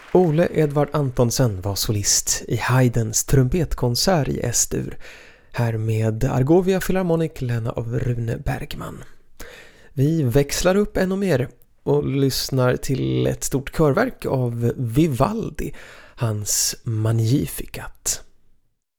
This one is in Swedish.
Ole Edvard Antonsen var solist i Haydns trumpetkonsert i S-dur, här med Argovia Philharmonic Lena av Rune Bergman. Vi växlar upp ännu mer och lyssnar till ett stort körverk av Vivaldi, hans Magnificat.